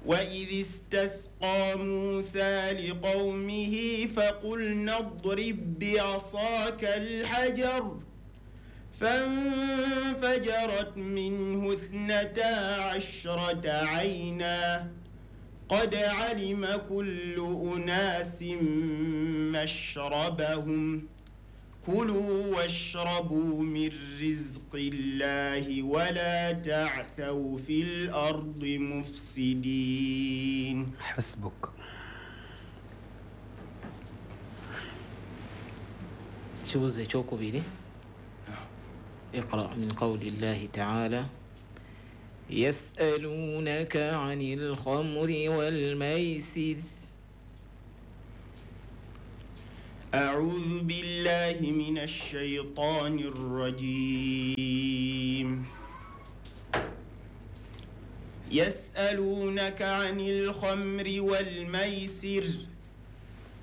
وإذ استسقى موسى لقومه فقلنا اضرب بعصاك الحجر فانفجرت منه 12 عينا قد علم كل أناس مشربهم كلوا واشربوا من رزق الله ولا تعثوا في الأرض مفسدين. حسبك. شوزي شوكو بيدي. اقرأ من قول الله تعالى: يسألونك عن الخمر والميسر. أعوذ بالله من الشيطان الرجيم. يسألونك عن الخمر والميسر